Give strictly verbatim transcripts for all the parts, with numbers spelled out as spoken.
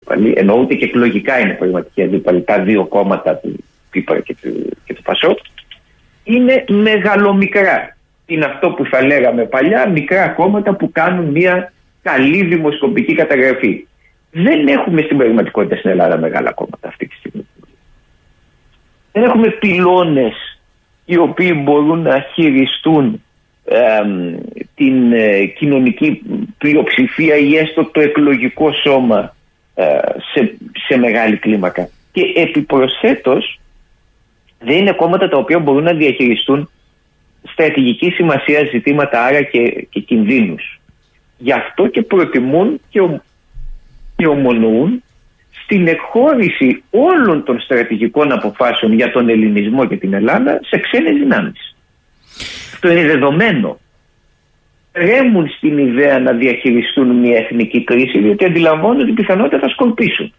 αντίπαλοι, ενώ ούτε και εκλογικά είναι πραγματικοί αντίπαλοι, τα δύο κόμματα του Πίπαρα και του, και του Πασόκ, είναι μεγαλομικρά. Είναι αυτό που θα λέγαμε παλιά, μικρά κόμματα που κάνουν μια καλή δημοσκοπική καταγραφή. Δεν έχουμε στην πραγματικότητα στην Ελλάδα μεγάλα κόμματα αυτή τη στιγμή. Δεν έχουμε πυλώνες οι οποίοι μπορούν να χειριστούν ε, την ε, κοινωνική πλειοψηφία ή έστω το εκλογικό σώμα ε, σε, σε μεγάλη κλίμακα. Και επιπροσθέτως δεν είναι κόμματα τα οποία μπορούν να διαχειριστούν στρατηγική σημασία ζητήματα, άρα και, και κινδύνους. Γι' αυτό και προτιμούν και, ο, και ομονοούν στην εκχώρηση όλων των στρατηγικών αποφάσεων για τον ελληνισμό και την Ελλάδα σε ξένες δυνάμεις. Αυτό είναι δεδομένο. Ρέμουν στην ιδέα να διαχειριστούν μια εθνική κρίση, διότι αντιλαμβάνονται ότι πιθανότητα θα σκορπίσουν.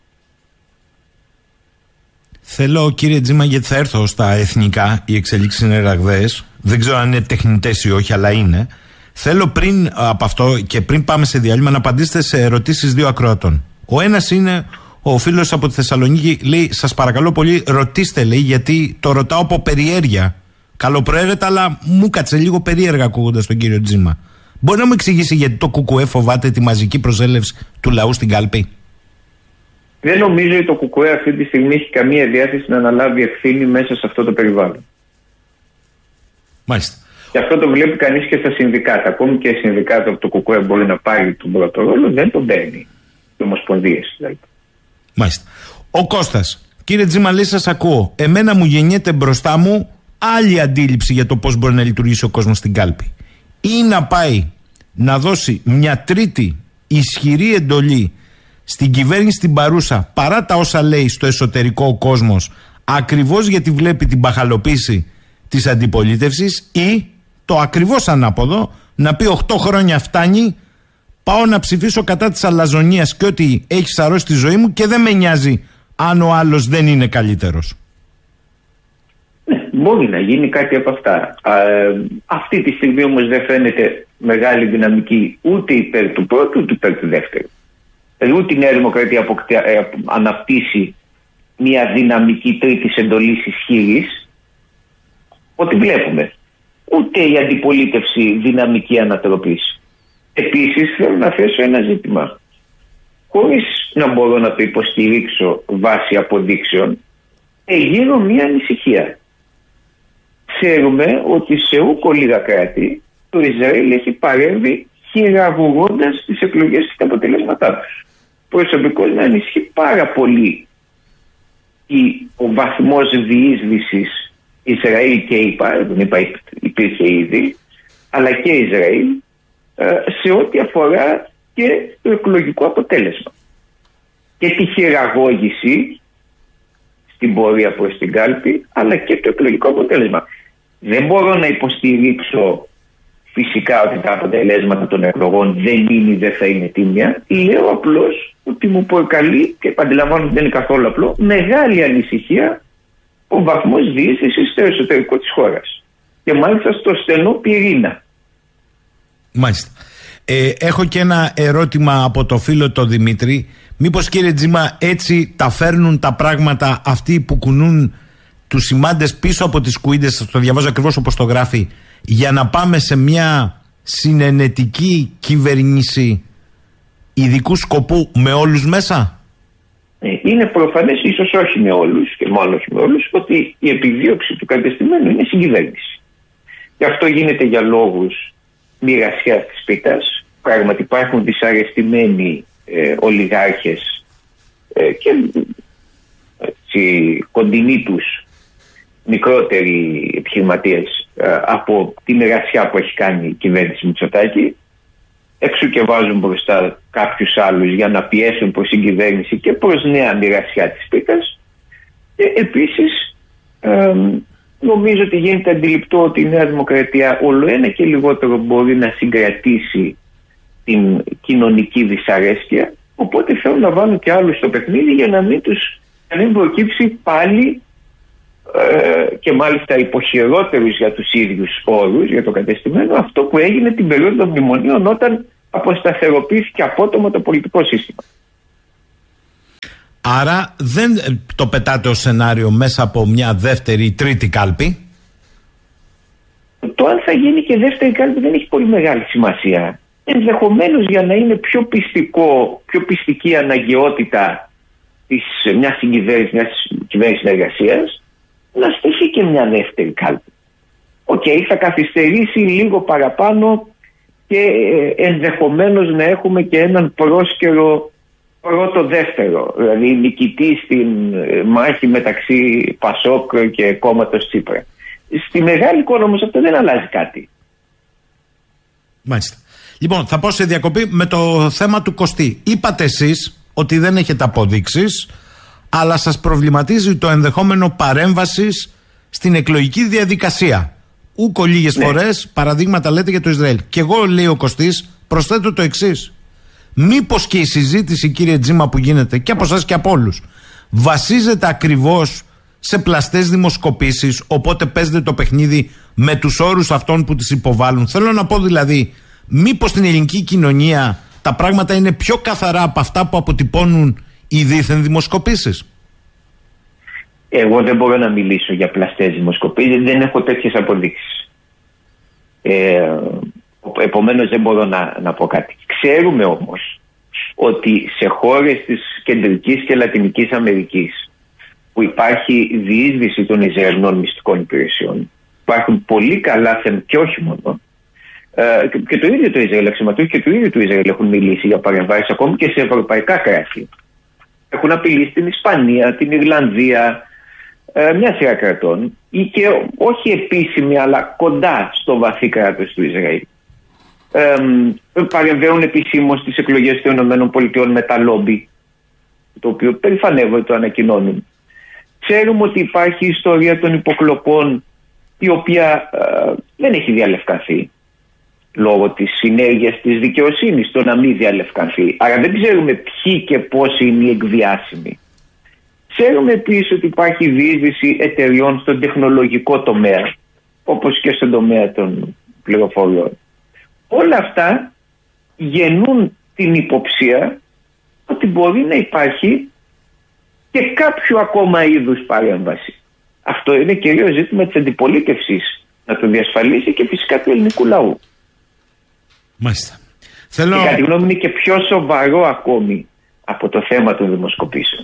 Θέλω, κύριε Τζίμα, γιατί θα έρθω στα εθνικά, οι εξελίξεις είναι ραγδαίες. Δεν ξέρω αν είναι τεχνητές ή όχι, αλλά είναι. Θέλω πριν από αυτό και πριν πάμε σε διάλειμμα να απαντήσετε σε ερωτήσεις δύο ακροατών. Ο ένας είναι ο φίλος από τη Θεσσαλονίκη, λέει: σας παρακαλώ πολύ, ρωτήστε, λέει, γιατί το ρωτάω από περιέργεια. Καλοπροαίρετα, αλλά μου κάτσε λίγο περίεργα ακούγοντας τον κύριο Τζίμα. Μπορεί να μου εξηγήσει γιατί το ΚΚΕ φοβάται τη μαζική προσέλευση του λαού στην κάλπη? Δεν νομίζω ότι το ΚΚΕ αυτή τη στιγμή έχει καμία διάθεση να αναλάβει ευθύνη μέσα σε αυτό το περιβάλλον. Μάλιστα. Και αυτό το βλέπει κανείς και στα συνδικάτα. Ακόμη και συνδικάτα από το ΚΚΕ μπορεί να πάρει τον πρώτο ρόλο, δεν τον παίρνει. Οι ομοσπονδίες δηλαδή. Μάλιστα. Ο Κώστας. Κύριε Τζίμα, λέει, σας ακούω. Εμένα μου γεννιέται μπροστά μου άλλη αντίληψη για το πώς μπορεί να λειτουργήσει ο κόσμος στην κάλπη. Ή να πάει να δώσει μια τρίτη ισχυρή εντολή στην κυβέρνηση την παρούσα, παρά τα όσα λέει στο εσωτερικό ο κόσμος, ακριβώς γιατί βλέπει την μπαχαλοποίηση της αντιπολίτευσης, ή το ακριβώς ανάποδο, να πει οκτώ χρόνια φτάνει, πάω να ψηφίσω κατά της αλαζονίας και ότι έχει σαρώσει τη ζωή μου και δεν με νοιάζει αν ο άλλος δεν είναι καλύτερος. Ναι, μπορεί να γίνει κάτι από αυτά. Α, ε, αυτή τη στιγμή όμως δεν φαίνεται μεγάλη δυναμική ούτε υπέρ του πρώτου ούτε υπέρ του δεύτερου. Δηλαδή ούτε η Νέα Δημοκρατία αποκτή, ε, αναπτύσσει μια δυναμική τρίτης εντολής ισχύρης, ό,τι βλέπουμε. Ούτε η αντιπολίτευση δυναμική ανατροπής. Επίσης θέλω να θέσω ένα ζήτημα. Χωρίς να μπορώ να το υποστηρίξω βάσει αποδείξεων, εγείρω μια ανησυχία. Ξέρουμε ότι σε ούκο λίγα κράτη το Ισραήλ έχει παρέμβει χειραγωγώντας τις εκλογές και τα αποτελέσματά τους. Προσωπικώς με ανησυχεί πάρα πολύ ο βαθμός διείσδυσης Ισραήλ και ΙΠΑ, δεν είπα υπήρχε ήδη, αλλά και Ισραήλ, σε ό,τι αφορά και το εκλογικό αποτέλεσμα. Και τη χειραγώγηση στην πορεία προς την κάλπη, αλλά και το εκλογικό αποτέλεσμα. Δεν μπορώ να υποστηρίξω φυσικά ότι τα αποτελέσματα των εκλογών δεν είναι ή δεν θα είναι τίμια. Λέω απλώς ότι μου προκαλεί, και αντιλαμβάνω ότι δεν είναι καθόλου απλό, μεγάλη ανησυχία ο βαθμός διείσδυσης στο εσωτερικό της χώρας. Και μάλιστα στο στενό πυρήνα. Μάλιστα. Ε, έχω και ένα ερώτημα από το φίλο τον Δημήτρη. Μήπως, κύριε Τζίμα, έτσι τα φέρνουν τα πράγματα αυτοί που κουνούν τους σημάντες πίσω από τις κουίντες, θα το διαβάζω ακριβώς όπως το γράφει, για να πάμε σε μια συνενετική κυβέρνηση ειδικού σκοπού με όλους μέσα? Ε, είναι προφανές, ίσως όχι με όλους και μάλλον όχι με όλους, ότι η επιδίωξη του κατεστημένου είναι συγκυβέρνηση. Και αυτό γίνεται για λόγους μοιρασιάς της πίτας. Πράγματι υπάρχουν δυσαρεστημένοι ε, ολιγάρχες ε, και έτσι, κοντινοί τους μικρότεροι επιχειρηματίες ε, από τη μοιρασιά που έχει κάνει η κυβέρνηση Μητσοτάκη. Έξω και βάζουν μπροστά κάποιους άλλους για να πιέσουν προς την κυβέρνηση και προς νέα μοιρασιά της πίτας. Και επίσης ε, νομίζω ότι γίνεται αντιληπτό ότι η Νέα Δημοκρατία όλο ένα και λιγότερο μπορεί να συγκρατήσει την κοινωνική δυσαρέσκεια, οπότε θέλουν να βάλουν και άλλους στο παιχνίδι για να μην, τους, να μην προκύψει πάλι ε, και μάλιστα υποχειρότερους για τους ίδιους όρους, για το κατεστημένο, αυτό που έγινε την περίοδο των μνημονίων όταν αποσταθεροποιήθηκε απότομα το πολιτικό σύστημα. Άρα δεν το πετάτε ως σενάριο μέσα από μια δεύτερη ή τρίτη κάλπη. Το αν θα γίνει και δεύτερη κάλπη δεν έχει πολύ μεγάλη σημασία. Ενδεχομένως για να είναι πιο πιστικό, πιο πιστική αναγκαιότητα της μιας συγκυβέρνησης, μιας κυβέρνησης συνεργασίας, να στηθεί και μια δεύτερη κάλπη. Οκ, okay, θα καθυστερήσει λίγο παραπάνω και ενδεχομένως να έχουμε και έναν πρόσκαιρο πρώτο-δεύτερο, δηλαδή νικητή στην μάχη μεταξύ Πασόκ και κόμματος Τσίπρα. Στη μεγάλη εικόνα όμως αυτό δεν αλλάζει κάτι. Μάλιστα. Λοιπόν, θα πάω σε διακοπή με το θέμα του Κωστή. Είπατε εσείς ότι δεν έχετε αποδείξεις, αλλά σας προβληματίζει το ενδεχόμενο παρέμβασης στην εκλογική διαδικασία. Ούκο λίγες ναι. φορές παραδείγματα λέτε για το Ισραήλ. Και εγώ, λέει ο Κωστής, προσθέτω το εξής. Μήπως και η συζήτηση, κύριε Τζίμα, που γίνεται και από εσάς και από όλους, βασίζεται ακριβώς σε πλαστές δημοσκοπήσεις, οπότε παίζετε το παιχνίδι με τους όρους αυτών που τις υποβάλλουν. Θέλω να πω δηλαδή, μήπως στην ελληνική κοινωνία τα πράγματα είναι πιο καθαρά από αυτά που αποτυπώνουν οι δίθεν δημοσκοπήσεις? Εγώ δεν μπορώ να μιλήσω για πλαστές δημοσκοπήσεις, δεν έχω τέτοιες αποδείξεις. Ε, επομένως δεν μπορώ να, να πω κάτι. Ξέρουμε όμως ότι σε χώρες της Κεντρικής και Λατινικής Αμερικής που υπάρχει διείσδυση των Ισραηλινών μυστικών υπηρεσιών, υπάρχουν πολύ καλά θέματα και όχι μόνο. Ε, και το ίδιο το Ισραήλ, αξιωματούχοι και του ίδιου του Ισραήλ έχουν μιλήσει για παρεμβάσεις ακόμη και σε ευρωπαϊκά κράτη. Έχουν απειλήσει την Ισπανία, την Ιρλανδία, ε, μια σειρά κρατών, ή και όχι επίσημη αλλά κοντά στο βαθύ κράτος του Ισραήλ. Ε, παρεμβαίνουν επισήμως στις εκλογές των ΗΠΑ με τα λόμπι, το οποίο περηφανεύονται, το ανακοινώνουν. Ξέρουμε ότι υπάρχει ιστορία των υποκλοπών, η οποία ε, δεν έχει διαλευκανθεί λόγω της συνέργειας της δικαιοσύνης, το να μην διαλευκανθεί. Άρα δεν ξέρουμε ποιοι και πόσοι είναι οι εκβιάσιμοι. Ξέρουμε επίσης ότι υπάρχει διείσδυση εταιριών στον τεχνολογικό τομέα, όπως και στον τομέα των πληροφοριών. Όλα αυτά γεννούν την υποψία ότι μπορεί να υπάρχει και κάποιο ακόμα είδους παρέμβαση. Αυτό είναι κυρίως ζήτημα της αντιπολίτευσης να το διασφαλίσει και φυσικά του ελληνικού λαού. Μάλιστα. Θέλω... Και κατά τη γνώμη είναι και πιο σοβαρό ακόμη από το θέμα των δημοσκοπήσεων.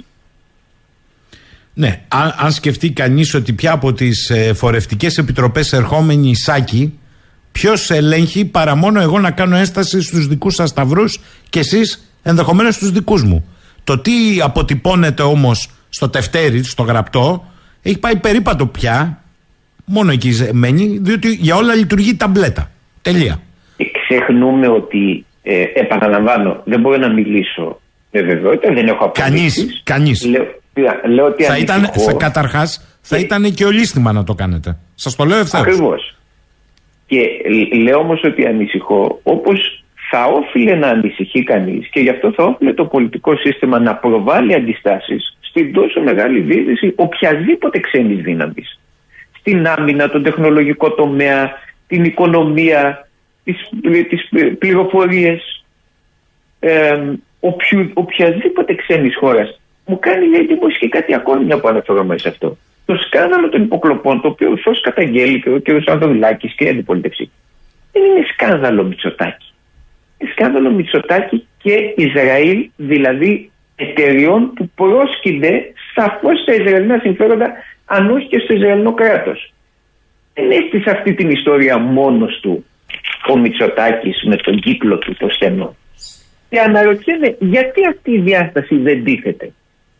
Ναι, αν, αν σκεφτεί κανείς ότι πια από τις ε, φορευτικές επιτροπές ερχόμενοι Σάκη, ποιος ελέγχει παρά μόνο εγώ να κάνω ένσταση στους δικούς σας σταυρούς και εσείς ενδεχομένως στους δικούς μου. Το τι αποτυπώνεται όμως στο τευτέρι, στο γραπτό, έχει πάει περίπατο πια, μόνο εκεί μένει, διότι για όλα λειτουργεί ταμπλέτα. Τελεία. Και ξεχνούμε ότι, ε, επαναλαμβάνω, δεν μπορώ να μιλήσω με βεβαιότητα, δεν έχω αποδείξεις. Κανείς, κανείς. Λέω, λέω ότι θα ήταν, θα, καταρχάς, θα και... ήταν και ολίσθημα να το κάνετε. Σας το λέω ευθέως. Ακριβώς. Και λέω όμως ότι ανησυχώ, όπως θα όφιλε να ανησυχεί κανείς, και γι' αυτό θα όφιλε το πολιτικό σύστημα να προβάλλει αντιστάσεις στην τόσο μεγάλη διείσδυση οποιασδήποτε ξένης δύναμης. Στην άμυνα, τον τεχνολογικό τομέα, την οικονομία, τις, τις πληροφορίες, ε, οποιου, οποιασδήποτε ξένης χώρας. Μου κάνει εντύπωση και κάτι ακόμη μια που αναφέρομαι σε αυτό. Το σκάνδαλο των υποκλοπών, το οποίο ορθώς καταγγέλει και ο κ. Ανδρουλάκης και η αντιπολίτευση, δεν είναι σκάνδαλο Μητσοτάκη. Είναι σκάνδαλο Μητσοτάκη και Ισραήλ, δηλαδή εταιριών που πρόσκυνται σαφώς στα Ισραηλινά συμφέροντα, αν όχι και στο Ισραηλινό κράτος. Δεν έστησε αυτή την ιστορία μόνος του ο Μητσοτάκης με τον κύκλο του το στενό. Και αναρωτιέμαι γιατί αυτή η διάσταση δεν τίθεται.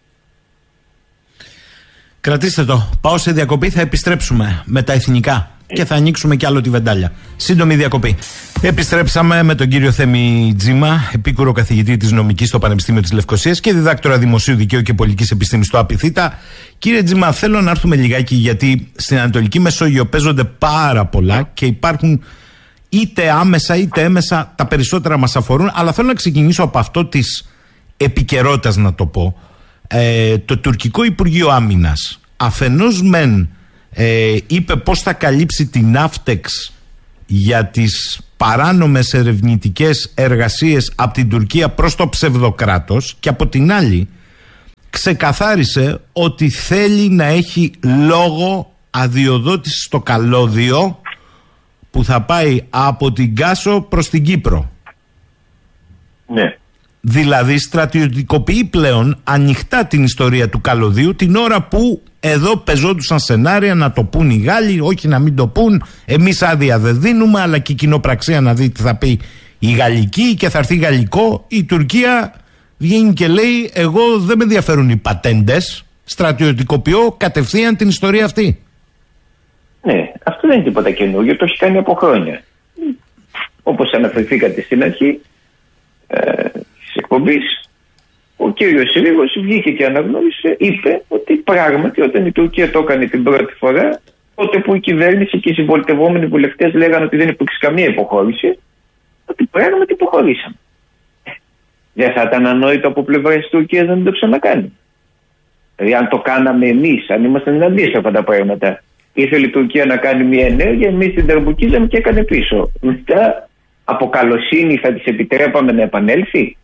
Κρατήστε το. Πάω σε διακοπή, θα επιστρέψουμε με τα εθνικά και θα ανοίξουμε κι άλλο τη βεντάλια. Σύντομη διακοπή. Επιστρέψαμε με τον κύριο Θέμη Τζίμα, επίκουρο καθηγητή της νομικής στο Πανεπιστήμιο της Λευκωσίας και διδάκτορα δημοσίου δικαίου και πολιτικής επιστήμης στο ΑΠΙΘΙΤΑ. Κύριε Τζίμα, θέλω να έρθουμε λιγάκι, γιατί στην Ανατολική Μεσόγειο παίζονται πάρα πολλά και υπάρχουν είτε άμεσα είτε έμεσα, τα περισσότερα μας αφορούν, αλλά θέλω να ξεκινήσω από αυτό της επικαιρότητας, να το πω. Ε, το τουρκικό Υπουργείο Άμυνας αφενός μεν ε, είπε πως θα καλύψει την Αύτεξ για τις παράνομες ερευνητικές εργασίες από την Τουρκία προς το ψευδοκράτος, και από την άλλη ξεκαθάρισε ότι θέλει να έχει λόγο αδειοδότηση στο καλώδιο που θα πάει από την Κάσο προς την Κύπρο. Ναι. Δηλαδή στρατιωτικοποιεί πλέον ανοιχτά την ιστορία του καλωδίου την ώρα που εδώ πεζόντουσαν σενάρια να το πούν οι Γάλλοι, όχι να μην το πούν, εμείς άδεια δεν δίνουμε, αλλά και η κοινοπραξία να δει τι θα πει η γαλλική και θα έρθει γαλλικό. Η Τουρκία βγαίνει και λέει εγώ δεν με ενδιαφέρουν οι πατέντες, στρατιωτικοποιώ κατευθείαν την ιστορία αυτή. Ναι, αυτό δεν είναι τίποτα καινούργιο, το έχει κάνει από χρόνια. Όπως αναφερθήκατε στην αρχή ε, της εκπομπής, ο κύριος Ρήγος βγήκε και αναγνώρισε, είπε ότι πράγματι όταν η Τουρκία το έκανε την πρώτη φορά, τότε που η κυβέρνηση και οι συμπολιτευόμενοι βουλευτές λέγανε ότι δεν υπήρξε καμία υποχώρηση, ότι πράγματι υποχωρήσαμε. Δεν θα ήταν ανόητο από πλευρά της Τουρκίας να μην το ξανακάνει. Δηλαδή, αν το κάναμε εμείς, αν ήμασταν εναντίον σε αυτά τα πράγματα, ήθελε η Τουρκία να κάνει μια ενέργεια, εμείς την τερμπουκίζαμε και έκανε πίσω. Μετά, από καλοσύνη θα της επιτρέπαμε να επανέλθει.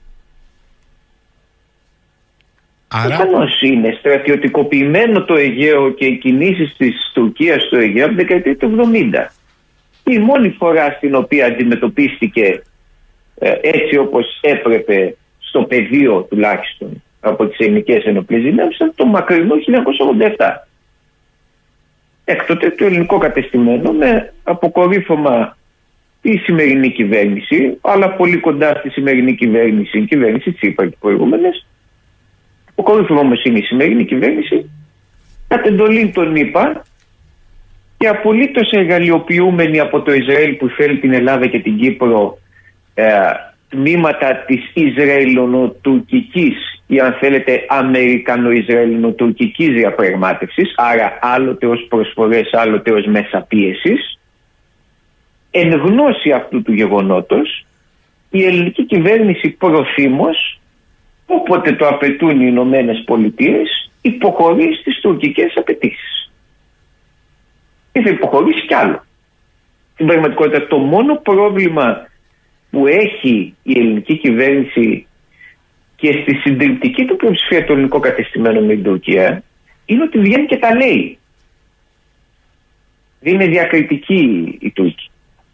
Άρα... Προφανώς είναι στρατιωτικοποιημένο το Αιγαίο και οι κινήσεις της Τουρκίας στο Αιγαίο από την δεκαετία του εβδομήντα. Η μόνη φορά στην οποία αντιμετωπίστηκε ε, έτσι όπως έπρεπε στο πεδίο τουλάχιστον από τις ελληνικές ενοπλές δυνάμεις ήταν το μακρινό χίλια εννιακόσια ογδόντα επτά. Έκτοτε το ελληνικό κατεστημένο με αποκορύφωμα η σημερινή κυβέρνηση, αλλά πολύ κοντά στη σημερινή κυβέρνηση, η κυβέρνηση Τσίπρα και προηγούμενες. Αποκορύφωμα όμως είναι η σημερινή κυβέρνηση, κατ' εντολή των ΗΠΑ και απολύτως εργαλειοποιούμενοι από το Ισραήλ που θέλει την Ελλάδα και την Κύπρο ε, τμήματα της Ισραηλονοτουρκικής ή αν θέλετε Αμερικανο-Ισραηλινοτουρκικής διαπραγμάτευσης, άρα άλλοτε ως προσφορές, άλλοτε ως μέσα πίεσης. Εν γνώση αυτού του γεγονότος, η ελληνική κυβέρνηση προθήμως, όποτε το απαιτούν οι Ηνωμένες Πολιτείες, υποχωρεί στις τουρκικές απαιτήσεις. Και θα υποχωρήσει κι άλλο. Στην πραγματικότητα το μόνο πρόβλημα που έχει η ελληνική κυβέρνηση και στη συντριπτική του πλειοψηφία το ελληνικό κατεστημένο με την Τουρκία είναι ότι βγαίνει και τα λέει. Δεν είναι διακριτική η Τουρκία.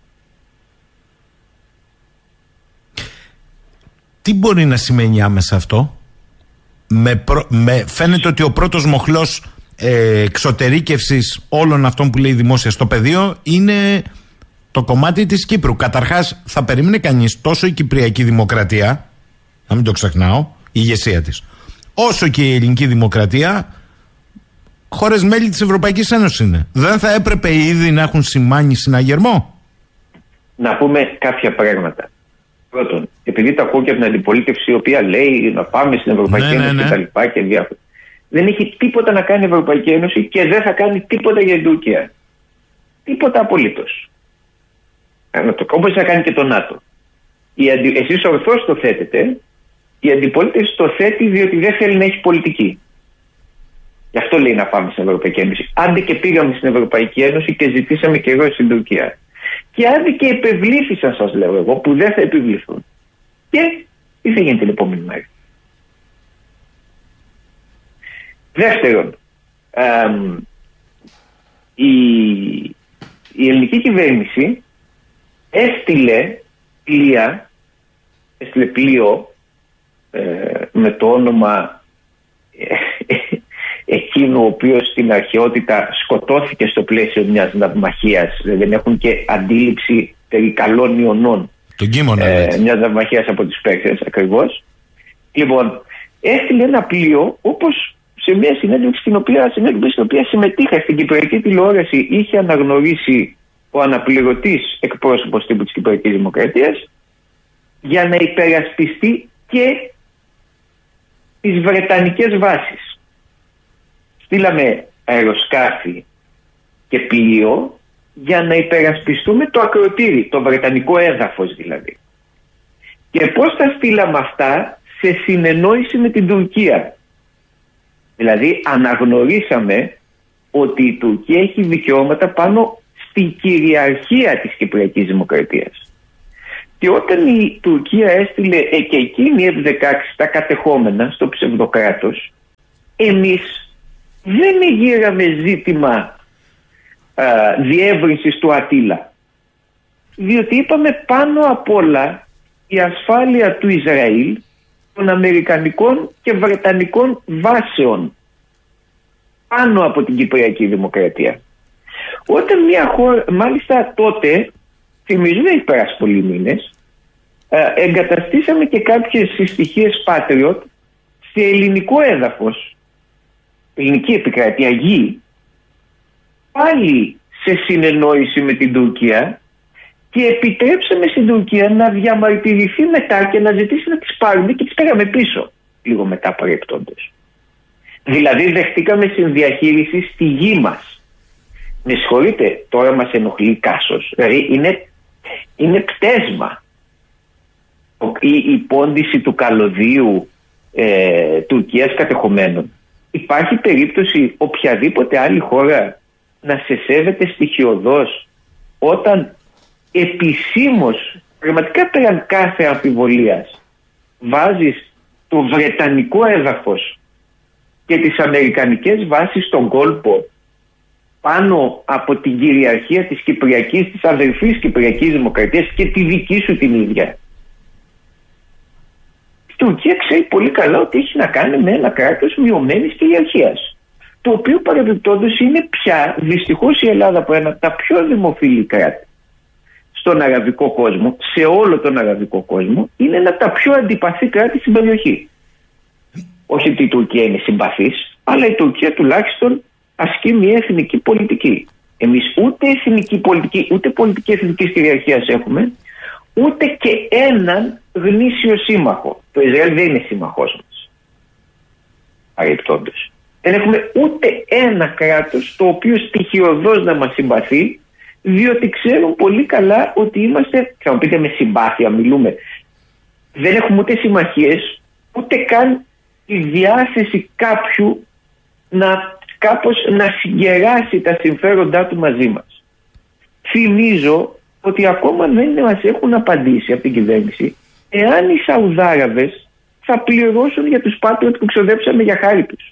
Τι μπορεί να σημαίνει άμεσα αυτό? Με προ... με... Φαίνεται ότι ο πρώτος μοχλός ε, εξωτερήκευσης όλων αυτών που λέει η δημόσια στο πεδίο είναι το κομμάτι της Κύπρου. Καταρχάς θα περίμενε κανείς τόσο η Κυπριακή Δημοκρατία, να μην το ξεχνάω, η ηγεσία της, όσο και η ελληνική δημοκρατία χώρες μέλη της Ευρωπαϊκής Ένωσης είναι. Δεν θα έπρεπε ήδη να έχουν σημάνει συναγερμό? Να πούμε κάποια πράγματα. Πρώτον, επειδή τα ακούω και από την αντιπολίτευση η οποία λέει να πάμε στην Ευρωπαϊκή ναι, Ένωση ναι, ναι. και τα λοιπά και διάφορα. Δεν έχει τίποτα να κάνει η Ευρωπαϊκή Ένωση και δεν θα κάνει τίποτα για την Τουρκία. Τίποτα απολύτως. Όπως θα κάνει και το ΝΑΤΟ. Αντι... Εσείς ορθώς το θέτετε, η αντιπολίτευση το θέτει διότι δεν θέλει να έχει πολιτική. Γι' αυτό λέει να πάμε στην Ευρωπαϊκή Ένωση. Άντε και πήγαμε στην Ευρωπαϊκή Ένωση και ζητήσαμε καιρό στην Τουρκία. Και άντε και επευλήθησαν, σας λέω εγώ, που δεν θα επιβληθούν. Και τι θα γίνει την επόμενη μέρα. Δεύτερον, εμ, η, η ελληνική κυβέρνηση έστειλε πλοία, έστειλε πλοίο ε, με το όνομα ε, εκείνου ο οποίος στην αρχαιότητα σκοτώθηκε στο πλαίσιο μιας ναυμαχίας. Δεν έχουν και αντίληψη περί καλών ιονών. Τον Κίμωνα, ε, μιας ναυμαχίας από τις Πέρσες ακριβώς. Λοιπόν, έστειλε ένα πλοίο όπως σε μια συνέντευξη στην οποία, συνέντευξη στην οποία συμμετείχα στην Κυπριακή τηλεόραση είχε αναγνωρίσει ο αναπληρωτής εκπρόσωπος τύπου της Κυπριακής Δημοκρατίας για να υπερασπιστεί και τις βρετανικές βάσεις. Στείλαμε αεροσκάφη και πλοίο για να υπερασπιστούμε το ακροτήρι, το βρετανικό έδαφος δηλαδή. Και πώς τα στείλαμε αυτά? Σε συνεννόηση με την Τουρκία. Δηλαδή αναγνωρίσαμε ότι η Τουρκία έχει δικαιώματα πάνω στη κυριαρχία της Κυπριακής Δημοκρατίας. Και όταν η Τουρκία έστειλε ε, και εκείνη η εφ δεκαέξι τα κατεχόμενα στο ψευδοκράτος, εμείς δεν εγείραμε ζήτημα α, διεύρυνσης του Ατήλα, διότι είπαμε πάνω απ' όλα η ασφάλεια του Ισραήλ, των αμερικανικών και βρετανικών βάσεων πάνω από την Κυπριακή Δημοκρατία. Όταν μια χώρα, μάλιστα τότε, θυμίζω δεν έχει περάσει πολλοί μήνες, εγκαταστήσαμε και κάποιες συστοιχίες Patriot σε ελληνικό έδαφος, ελληνική επικράτεια, γη, πάλι σε συνεννόηση με την Τουρκία, και επιτρέψαμε στην Τουρκία να διαμαρτυρηθεί μετά και να ζητήσει να τις πάρουμε και τις πέραμε πίσω λίγο μετά παρεπτόντως. Δηλαδή δεχτήκαμε συνδιαχείριση στη γη μας. Με συγχωρείτε, τώρα μας ενοχλεί κάσος. Δηλαδή είναι, είναι πτέσμα. Η, η πόντιση του καλωδίου ε, Τουρκίας κατεχομένων. Υπάρχει περίπτωση οποιαδήποτε άλλη χώρα να σε σέβεται στοιχειωδώς όταν επισήμως, πραγματικά πέραν κάθε αμφιβολίας, βάζεις το βρετανικό έδαφος και τις αμερικανικές βάσεις στον κόλπο πάνω από την κυριαρχία της Κυπριακής, της αδερφής Κυπριακής Δημοκρατίας και τη δική σου την ίδια. Η Τουρκία ξέρει πολύ καλά ότι έχει να κάνει με ένα κράτος μειωμένης κυριαρχίας, το οποίο παρεμπιπτόντως είναι πια δυστυχώς η Ελλάδα από ένα από τα πιο δημοφιλή κράτη στον αραβικό κόσμο, σε όλο τον αραβικό κόσμο, είναι ένα από τα πιο αντιπαθή κράτη στην περιοχή. Όχι ότι η Τουρκία είναι συμπαθής, αλλά η Τουρκία τουλάχιστον ασκεί μια εθνική πολιτική. Εμείς ούτε εθνική πολιτική, ούτε πολιτική εθνικής κυριαρχίας έχουμε, ούτε και έναν γνήσιο σύμμαχο. Το Ισραήλ δεν είναι σύμμαχός μας. Παρεπτόντως. Δεν έχουμε ούτε ένα κράτος το οποίο στοιχειωδώς να μας συμπαθεί, διότι ξέρουν πολύ καλά ότι είμαστε, θα μου πείτε με συμπάθεια μιλούμε, δεν έχουμε ούτε συμμαχίες, ούτε καν η διάθεση κάποιου να κάπως να συγκεράσει τα συμφέροντά του μαζί μας. Θυμίζω ότι ακόμα δεν μας έχουν απαντήσει από την κυβέρνηση εάν οι Σαουδάραβες θα πληρώσουν για τους Patriot που ξοδέψαμε για χάρη τους.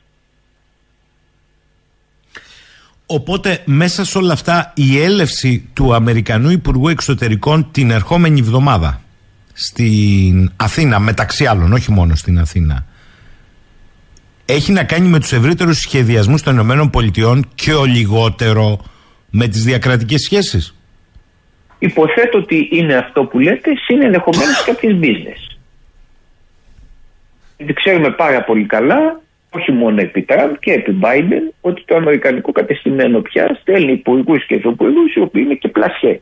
Οπότε μέσα σε όλα αυτά η έλευση του Αμερικανού Υπουργού Εξωτερικών την ερχόμενη εβδομάδα στην Αθήνα, μεταξύ άλλων, όχι μόνο στην Αθήνα, έχει να κάνει με τους ευρύτερους σχεδιασμούς των ΗΠΑ και ο λιγότερο με τις διακρατικές σχέσεις? Υποθέτω ότι είναι αυτό που λέτε, είναι ενδεχομένως κάποιες business. Γιατί ξέρουμε πάρα πολύ καλά, όχι μόνο επί Τραμπ και επί Biden, ότι το αμερικανικό κατεστημένο πια στέλνει υπουργούς και υφυπουργούς οι οποίοι είναι και πλασιέ.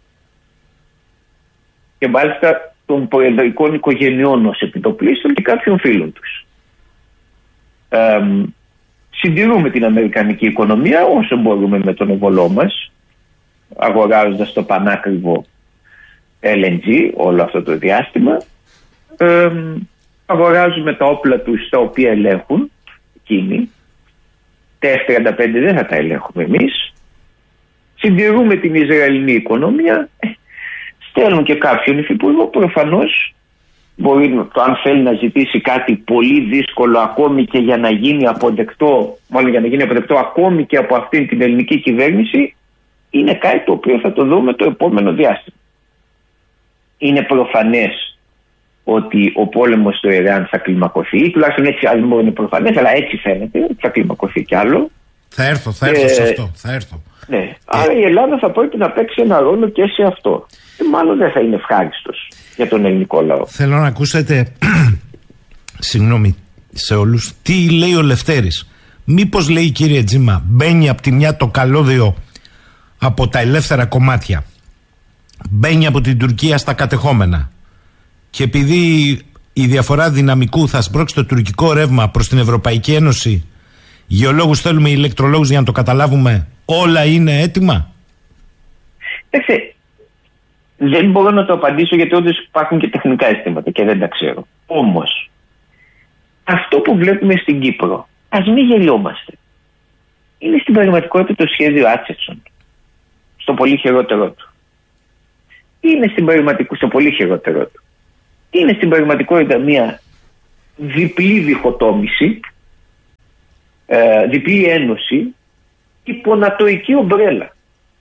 Και μάλιστα των προεδρικών οικογενειών ως επιτοπλίστων και κάποιων φίλων τους. Ε, συντηρούμε την αμερικανική οικονομία όσο μπορούμε με τον οβολό μας, αγοράζοντας το πανάκριβο ελ εν τζι όλο αυτό το διάστημα. Ε, αγοράζουμε τα όπλα τους τα οποία ελέγχουν εκείνοι. Τα εφ τριάντα πέντε δεν θα τα ελέγχουμε εμείς. Συντηρούμε την Ισραηλινή οικονομία. Στέλνουν και κάποιον υφυπουργό, προφανώς μπορεί, το αν θέλει να ζητήσει κάτι πολύ δύσκολο ακόμη και για να γίνει αποδεκτό, μάλλον για να γίνει αποδεκτό ακόμη και από αυτήν την ελληνική κυβέρνηση, είναι κάτι το οποίο θα το δούμε το επόμενο διάστημα. Είναι προφανές ότι ο πόλεμος στο Ιράν θα κλιμακωθεί, τουλάχιστον έτσι, αν μπορεί να είναι προφανές, αλλά έτσι φαίνεται ότι θα κλιμακωθεί κι άλλο. Θα έρθω, θα έρθω ε, σε αυτό. Θα έρθω. Ναι. Ε, Άρα η Ελλάδα θα πρέπει να παίξει ένα ρόλο και σε αυτό. Και μάλλον δεν θα είναι ευχάριστος για τον ελληνικό λαό. Θέλω να ακούσετε, συγγνώμη σε όλους, τι λέει ο Λευτέρης. Μήπως, λέει, κύριε Τζίμα, μπαίνει από τη μια το καλώδιο από τα ελεύθερα κομμάτια, μπαίνει από την Τουρκία στα κατεχόμενα, και επειδή η διαφορά δυναμικού θα σπρώξει το τουρκικό ρεύμα προς την Ευρωπαϊκή Ένωση, γεωλόγους θέλουμε, ηλεκτρολόγους για να το καταλάβουμε, όλα είναι έτοιμα? Κοιτάξτε, δεν μπορώ να το απαντήσω γιατί όντως υπάρχουν και τεχνικά αισθήματα και δεν τα ξέρω. Όμως, αυτό που βλέπουμε στην Κύπρο, ας μην γελιόμαστε, είναι στην πραγματικότητα το σχέδιο Άτσετσον. Στο πολύ χειρότερό του. Είναι στην πραγματικότητα, στο πολύ χειρότερό του. Είναι στην πραγματικότητα μια διπλή διχοτόμηση ε, διπλή ένωση υπονατοϊκή ομπρέλα.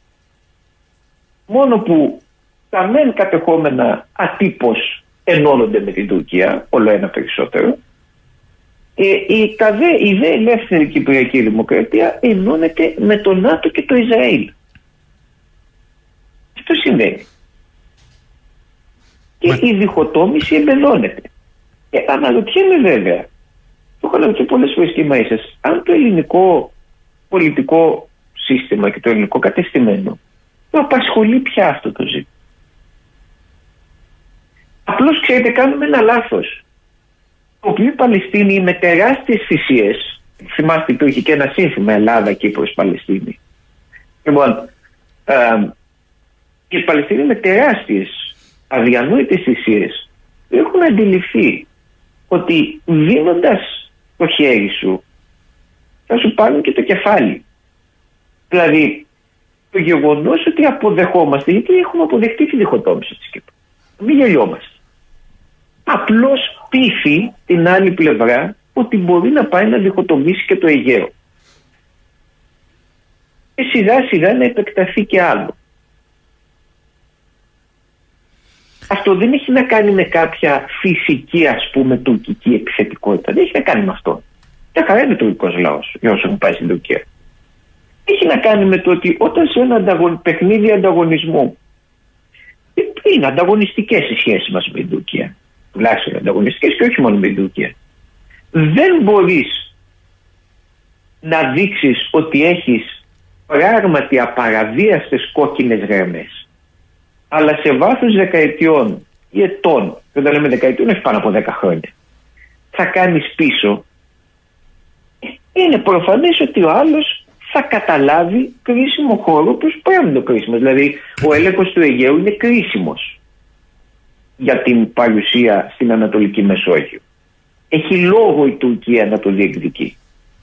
Μόνο που τα μεν κατεχόμενα ατύπως ενώνονται με την Τουρκία, όλο ένα περισσότερο, ε, η, τα δε, η δε ελεύθερη Κυπριακή Δημοκρατία ενώνεται με το ΝΑΤΟ και το Ισραήλ. Αυτό συμβαίνει. Και Μα... η διχοτόμηση εμπεδώνεται. Ε, αναρωτιέμαι βέβαια, το έχω αναρωτιεί πολλές φορές και μαΐσες, αν το ελληνικό πολιτικό σύστημα και το ελληνικό κατεστημένο το απασχολεί πια αυτό το ζήτημα. Απλώς, ξέρετε, κάνουμε ένα λάθος. Το οποίο η Παλαιστίνη με τεράστιες θυσίες, θυμάστε που είχε και ένα σύνθημα Ελλάδα, Κύπρος, Παλαιστίνη. Λοιπόν, ε, η Παλαιστίνη με τεράστιες αδιανόητες θυσίες έχουν αντιληφθεί ότι δίνοντας το χέρι σου θα σου πάρουν και το κεφάλι. Δηλαδή, το γεγονός ότι αποδεχόμαστε, γιατί έχουμε αποδεχτεί τη διχοτόμηση της Κύπρου. Μην γελιόμαστε. Απλώς πείθει την άλλη πλευρά ότι μπορεί να πάει να διχοτομήσει και το Αιγαίο. Και σιγά σιγά να επεκταθεί και άλλο. Αυτό δεν έχει να κάνει με κάποια φυσική, ας πούμε, τουρκική επιθετικότητα. Δεν έχει να κάνει με αυτό. Δεν χαρά είναι τουρκικός λαός για όσο έχουν πάει στην Τουρκία. Έχει να κάνει με το ότι όταν σε ένα ανταγων... παιχνίδι ανταγωνισμού, είναι ανταγωνιστικές οι σχέσεις μας με την Τουρκία, τουλάχιστον ανταγωνιστικές και όχι μόνο με την Τουρκία, δεν μπορείς να δείξεις ότι έχεις πράγματι απαραβίαστες κόκκινες γραμμές, αλλά σε βάθος δεκαετιών ή ετών, και όταν λέμε δεκαετιών όχι πάνω από δέκα χρόνια, θα κάνεις πίσω. Είναι προφανές ότι ο άλλος θα καταλάβει κρίσιμο χώρο προς που είναι το κρίσιμο. Δηλαδή ο έλεγχος του Αιγαίου είναι κρίσιμος για την παρουσία στην Ανατολική Μεσόγειο. Έχει λόγο η Τουρκία να το διεκδικεί.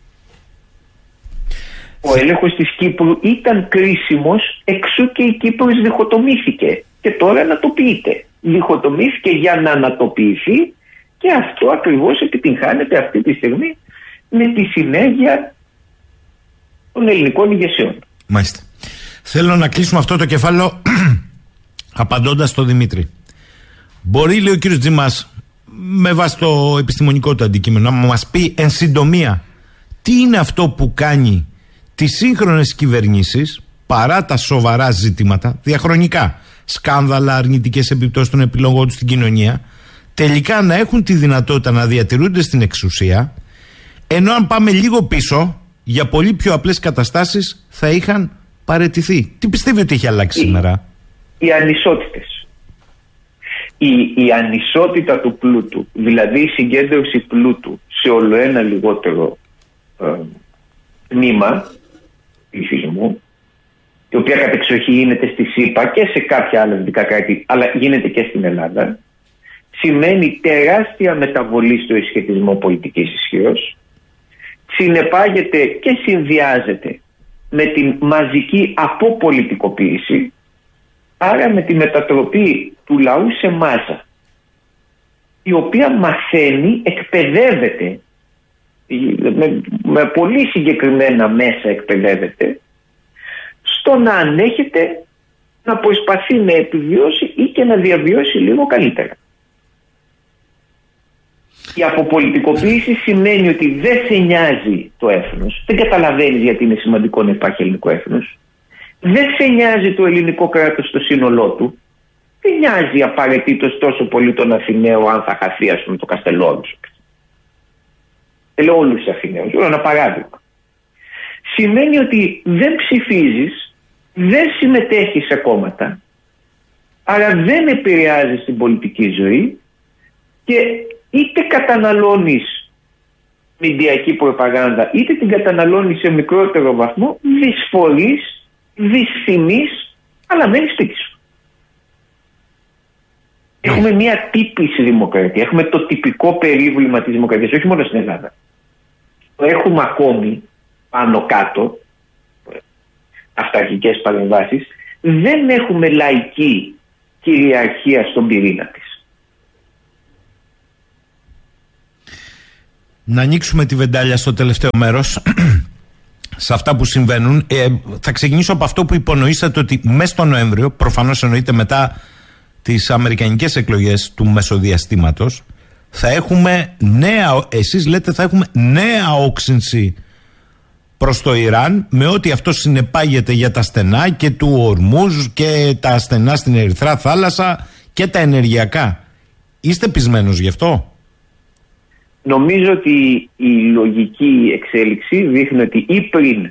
Ο έλεγχος της Κύπρου ήταν κρίσιμος, εξού και η Κύπρος διχοτομήθηκε και τώρα ανατοποιείται. Διχοτομήθηκε για να ανατοποιηθεί και αυτό ακριβώς επιτυγχάνεται αυτή τη στιγμή με τη συνέργεια των ελληνικών ηγεσιών. Μάλιστα. Θέλω να κλείσουμε αυτό το κεφάλαιο απαντώντας στον Δημήτρη. Μπορεί, λέει ο κύριος Τζιμάς, με βάση το επιστημονικό του αντικείμενο, να μας πει εν συντομία τι είναι αυτό που κάνει τις σύγχρονες κυβερνήσεις, παρά τα σοβαρά ζητήματα, διαχρονικά, σκάνδαλα, αρνητικές επιπτώσεις των επιλογών τους στην κοινωνία, τελικά να έχουν τη δυνατότητα να διατηρούνται στην εξουσία, ενώ αν πάμε λίγο πίσω, για πολύ πιο απλές καταστάσεις θα είχαν παραιτηθεί. Τι πιστεύει ότι έχει αλλάξει οι, σήμερα? Οι ανισότητες. Η, η ανισότητα του πλούτου, δηλαδή η συγκέντρωση πλούτου σε ολοένα λιγότερο ε, τμήμα πληθυσμού, η οποία κατεξοχή γίνεται στη ΣΥΠΑ και σε κάποια άλλα δυτικά κράτη, αλλά γίνεται και στην Ελλάδα, σημαίνει τεράστια μεταβολή στο σχετισμό πολιτικής ισχύως, συνεπάγεται και συνδυάζεται με την μαζική αποπολιτικοποίηση, άρα με τη μετατροπή του λαού σε μάζα, η οποία μαθαίνει, εκπαιδεύεται, με, με πολύ συγκεκριμένα μέσα εκπαιδεύεται, στο να ανέχεται, να προσπαθεί να επιβιώσει ή και να διαβιώσει λίγο καλύτερα. Η αποπολιτικοποίηση σημαίνει ότι δεν σε νοιάζει το έθνος, δεν καταλαβαίνεις γιατί είναι σημαντικό να υπάρχει ελληνικό έθνος, δεν σε νοιάζει το ελληνικό κράτος στο σύνολό του, δεν νοιάζει απαραίτητος τόσο πολύ τον Αθηναίο αν θα χαθεί, ας πούμε, το Καστελόνος. Δεν λέω όλους τους Αθηναίους, λέω ένα παράδειγμα. Σημαίνει ότι δεν ψηφίζεις, δεν συμμετέχεις σε κόμματα, άρα δεν επηρεάζεις την πολιτική ζωή και είτε καταναλώνεις μηντιακή προπαγάνδα, είτε την καταναλώνεις σε μικρότερο βαθμό, δυσφορείς, δυσθυμείς, αλλά μένεις σπίτι σου. Έχουμε μια τύπηση δημοκρατία. Έχουμε το τυπικό περίβλημα της δημοκρατίας, όχι μόνο στην Ελλάδα. Το έχουμε ακόμη πάνω κάτω, αυταρχικές παρεμβάσεις. Δεν έχουμε λαϊκή κυριαρχία στον πυρήνα της. να ανοίξουμε τη βεντάλια στο τελευταίο μέρος σε αυτά που συμβαίνουν. Ε, θα ξεκινήσω από αυτό που υπονοήσατε, ότι μέσα στο Νοέμβριο, προφανώς εννοείται μετά τις αμερικανικές εκλογές του μεσοδιαστήματος, θα έχουμε νέα, εσείς λέτε θα έχουμε νέα όξυνση προς το Ιράν, με ό,τι αυτό συνεπάγεται για τα στενά και του Ορμούζ και τα στενά στην Ερυθρά θάλασσα και τα ενεργειακά. Είστε πεισμένος γι' αυτό? Νομίζω ότι η λογική εξέλιξη δείχνει ότι ή πριν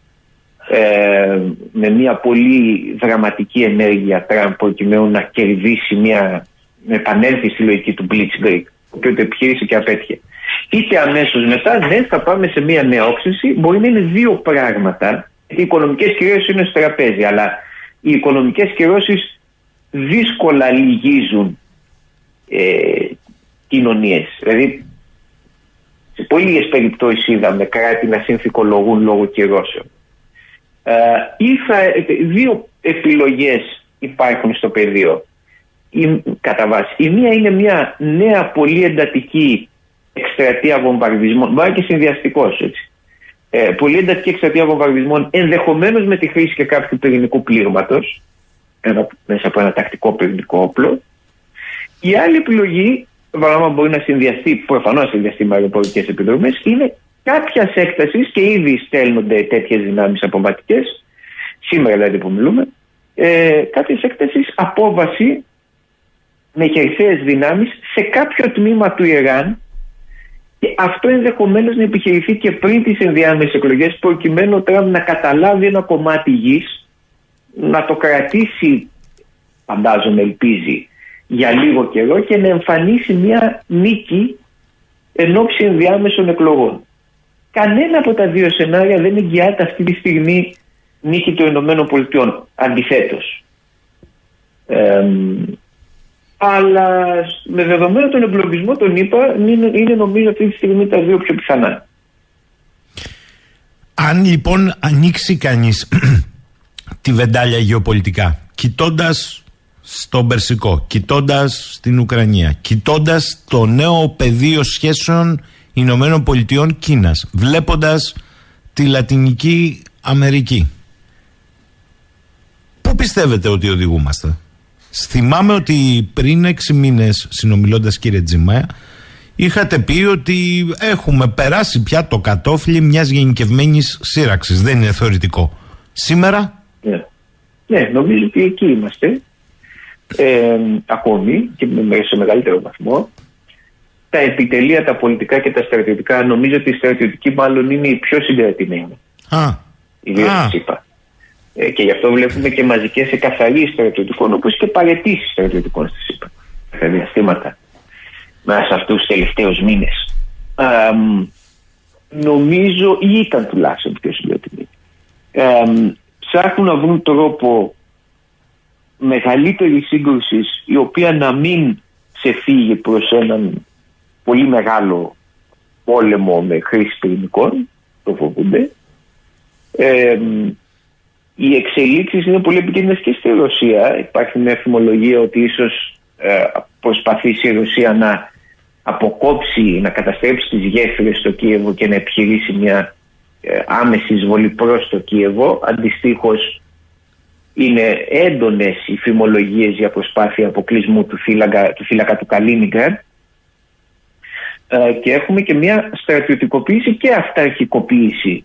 ε, με μια πολύ δραματική ενέργεια Τραμπ προκειμένου να κερδίσει μια, να επανέλθει στη λογική του Blitzkrieg, που το επιχείρησε και απέτυχε, είτε αμέσως μετά, ναι, θα πάμε σε μια νέα όξυνση. Μπορεί να είναι δύο πράγματα. Οι οικονομικές κυρώσεις είναι στο τραπέζι, αλλά οι οικονομικές κυρώσεις δύσκολα λυγίζουν ε, κοινωνίες. Δηλαδή, σε πολύ λίγες περιπτώσεις είδαμε κράτη να συνθηκολογούν λόγω κυρώσεων. Ε, ή θα, δύο επιλογές υπάρχουν στο πεδίο, η, κατά βάση. Η μία είναι μια νέα πολύ εντατική εκστρατεία βομβαρδισμών, μπορεί και συνδυαστικός, έτσι. Ε, πολύ εντατική εκστρατεία βομβαρδισμών, ενδεχομένως με τη χρήση και κάποιου πυρηνικού πλήγματος, ένα, μέσα από ένα τακτικό πυρηνικό όπλο. Η άλλη επιλογή, πράγμα μπορεί να συνδυαστεί, προφανώς συνδυαστεί με αεροπορικές επιδρομές, είναι κάποια έκταση, και ήδη στέλνονται τέτοιες δυνάμεις αποβατικές, σήμερα δηλαδή που μιλούμε, ε, κάποια έκταση απόβαση με χερσαίες δυνάμεις σε κάποιο τμήμα του Ιράν, και αυτό ενδεχομένως να επιχειρηθεί και πριν τις ενδιάμεσες εκλογές, προκειμένου ο Τραμπ να καταλάβει ένα κομμάτι γης, να το κρατήσει, φαντάζομαι, ελπίζει, για λίγο καιρό και να εμφανίσει μια νίκη εν ώψη ενδιάμεσων εκλογών. Κανένα από τα δύο σενάρια δεν εγγυάται αυτή τη στιγμή νίκη των Ηνωμένων Πολιτειών. Αντιθέτως. Ε, αλλά με δεδομένο τον εμπλοκισμό των ΗΠΑ είναι, είναι νομίζω αυτή τη στιγμή τα δύο πιο πιθανά. Αν λοιπόν ανοίξει κανείς τη βεντάλια γεωπολιτικά, κοιτώντας στον Περσικό, κοιτώντας στην Ουκρανία, κοιτώντας το νέο πεδίο σχέσεων Ηνωμένων Πολιτειών Κίνας, βλέποντας τη Λατινική Αμερική, πού πιστεύετε ότι οδηγούμαστε? Θυμάμαι ότι πριν έξι μήνες, συνομιλώντας, κύριε Τζιμάια, είχατε πει ότι έχουμε περάσει πια το κατόφλι μιας γενικευμένης σύραξης. Δεν είναι θεωρητικό. Σήμερα? Ναι, ναι, νομίζω ότι εκεί είμαστε. Ε, ακόμη και σε μεγαλύτερο βαθμό. Τα επιτελεία, τα πολιτικά και τα στρατιωτικά, νομίζω ότι η στρατιωτική μάλλον είναι η πιο συγκρατημένη. Α, ιδίως της ΗΠΑ. Ε, και γι' αυτό βλέπουμε και μαζικές εκαθαρίες στρατιωτικών, όπως και παραιτήσεις στρατιωτικών στις ΗΠΑ. Τα διαστήματα μέσα σε αυτούς τους τελευταίους μήνες. Α, νομίζω, ή ήταν τουλάχιστον πιο συγκρατημένη. Ψάχνουν να βρουν τρόπο μεγαλύτερη σύγκρουση, η οποία να μην ξεφύγει προς έναν πολύ μεγάλο πόλεμο με χρήση πυρηνικών, το φοβούνται. Ε, οι εξελίξεις είναι πολύ επικίνδυνες και στη Ρωσία. Υπάρχει μια φημολογία ότι ίσως ε, προσπαθήσει η Ρωσία να αποκόψει, να καταστρέψει τις γέφυρες στο Κίεβο και να επιχειρήσει μια ε, άμεση εισβολή προς το Κίεβο. Αντιστοίχως, είναι έντονες οι φημολογίες για προσπάθεια αποκλεισμού του φύλακα του, φύλακα του Καλίνιγκραντ, ε, και έχουμε και μια στρατιωτικοποίηση και αυταρχικοποίηση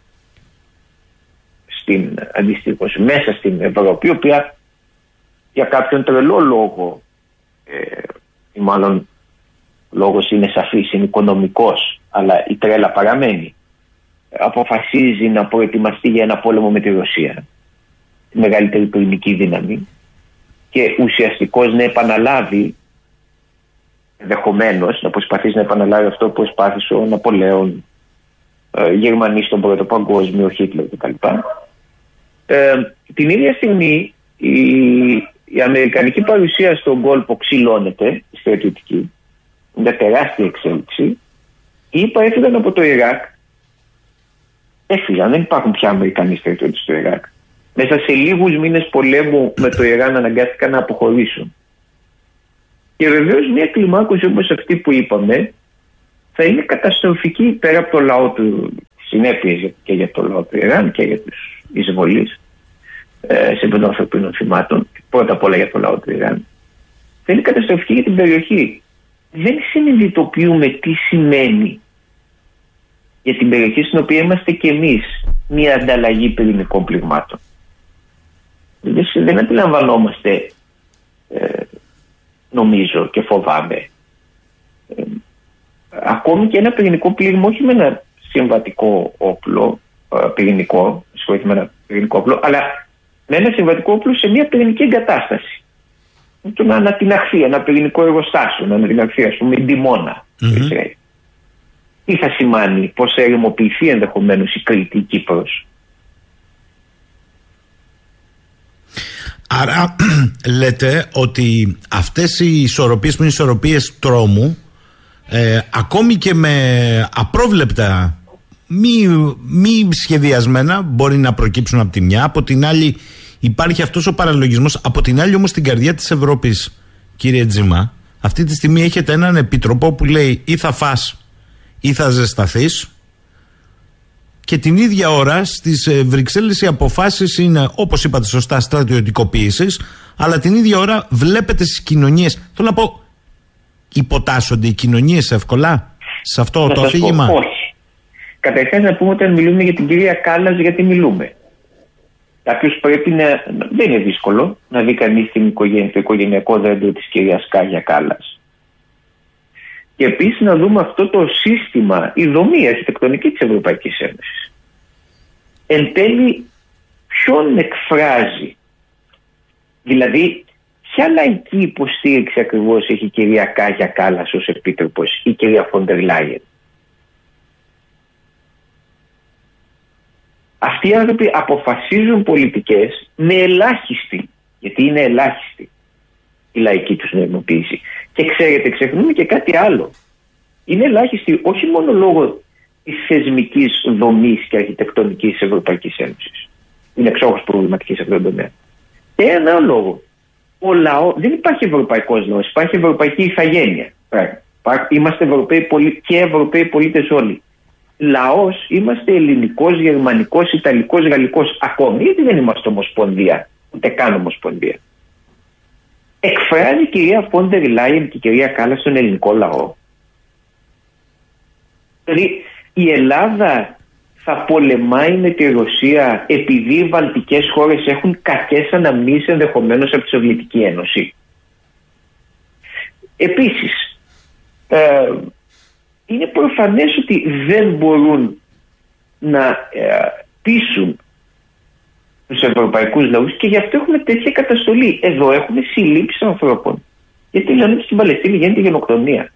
στην, αντιστοίχως, μέσα στην Ευρώπη, η οποία για κάποιον τρελό λόγο, ε, ή μάλλον λόγος είναι σαφής, είναι οικονομικός, αλλά η τρέλα παραμένει, αποφασίζει να προετοιμαστεί για ένα πόλεμο με τη Ρωσία, τη μεγαλύτερη πυρηνική δύναμη, και ουσιαστικώς να επαναλάβει, ενδεχομένως να προσπαθήσει να επαναλάβει αυτό που προσπάθησε ο Ναπολέον, ε, Γερμανοί στον Πρώτο Παγκόσμιο, ο Χίτλερ κτλ. Ε, την ίδια στιγμή η, η αμερικανική παρουσία στον κόλπο ξυλώνεται, η στρατιωτική, είναι τεράστια εξέλιξη. Οι ΗΠΑ έφυγαν από το Ιράκ, έφυγαν, δεν υπάρχουν πια Αμερικανοί στρατιώτες στο Ιράκ. Μέσα σε λίγους μήνες πολέμου με το Ιράν αναγκάστηκαν να αποχωρήσουν. Και βεβαίως μια κλιμάκωση όπως αυτή που είπαμε θα είναι καταστροφική πέρα από το λαό του, συνέπειες και για το λαό του Ιράν και για τους εισβολείς ε, σε επίπεδο ανθρωπίνων θυμάτων, πρώτα απ' όλα για το λαό του Ιράν. Θα είναι καταστροφική για την περιοχή. Δεν συνειδητοποιούμε τι σημαίνει για την περιοχή στην οποία είμαστε και εμείς μια ανταλλαγή πυρηνικών πληγμάτων. Δεν, δεν αντιλαμβανόμαστε, ε, νομίζω και φοβάμαι, ε, ακόμη και ένα πυρηνικό πλήγμα, όχι με ένα συμβατικό όπλο, ε, πυρηνικό, συγχωρείτε, με ένα πυρηνικό όπλο, αλλά με ένα συμβατικό όπλο σε μια πυρηνική εγκατάσταση. Το να ανατιναχθεί, ένα πυρηνικό εργοστάσιο, να ανατιναχθεί, ας πούμε, Ντιμόνα. Mm-hmm. Τι θα σημαίνει, πώς θα ερημοποιηθεί ενδεχομένως η Κρήτη, η Κύπρος. Άρα λέτε ότι αυτές οι ισορροπίες που είναι ισορροπίες τρόμου, ε, ακόμη και με απρόβλεπτα, μη, μη σχεδιασμένα, μπορεί να προκύψουν από τη μια, από την άλλη υπάρχει αυτός ο παραλογισμός, από την άλλη όμως στην καρδιά της Ευρώπης, κύριε Τζίμα, αυτή τη στιγμή έχετε έναν επίτροπο που λέει ή θα φας ή θα ζεσταθείς, και την ίδια ώρα στις Βρυξέλλες οι αποφάσεις είναι, όπως είπατε σωστά, στρατιωτικοποίησης, αλλά την ίδια ώρα βλέπετε στις κοινωνίες, θέλω να πω, υποτάσσονται οι κοινωνίες εύκολα σε αυτό να το αφήγημα? Όχι. Καταρχάς να πούμε, όταν μιλούμε για την κυρία Κάλλας, γιατί μιλούμε. Κάποιος πρέπει να... Δεν είναι δύσκολο να δει κανείς την οικογένεια, το οικογενειακό δέντρο της κυρίας Κάγια Κάλλας. Και επίσης να δούμε αυτό το σύστημα, η δομή αρχιτεκτονική της Ευρωπαϊκής Ένωσης. Εν τέλει, ποιον εκφράζει? Δηλαδή, ποια λαϊκή υποστήριξη ακριβώς έχει η κυρία Κάγια Κάλλας ως επίτροπος ή η κυρία Φόντερ Λάιεν? Αυτοί οι άνθρωποι αποφασίζουν πολιτικές με ελάχιστη, γιατί είναι ελάχιστη η λαϊκή τους νοημοποίηση. Και ξέρετε, ξεχνούμε και κάτι άλλο. Είναι ελάχιστη όχι μόνο λόγω της θεσμικής δομής και αρχιτεκτονικής της Ευρωπαϊκής Ένωσης. Είναι εξόχως προβληματική σε αυτόν τον τομέα. Και ένα άλλο λόγο. Ο λαό, δεν υπάρχει ευρωπαϊκός λαός, υπάρχει ευρωπαϊκή ηθαγένεια. Είμαστε Ευρωπαίοι και Ευρωπαίοι πολίτες όλοι. Λαός είμαστε ελληνικός, γερμανικός, ιταλικός, γαλλικός. Ακόμη, γιατί δεν είμαστε ομοσπονδία, ούτε καν ομοσπονδία. Εκφράζει η κυρία Φόντερ Λάιεν και η κυρία Κάλλας στον ελληνικό λαό. Δηλαδή η Ελλάδα θα πολεμάει με τη Ρωσία επειδή οι βαλτικές χώρες έχουν κακές αναμνήσεις ενδεχομένως από τη Σοβιετική Ένωση? Επίσης, ε, είναι προφανές ότι δεν μπορούν να ε, πείσουν τους ευρωπαϊκούς λαούς και γι' αυτό έχουμε τέτοια καταστολή. Εδώ έχουμε συλλήψεις ανθρώπων. Γιατί λένε ότι στην Παλαιστίνη γίνεται γενοκτονία.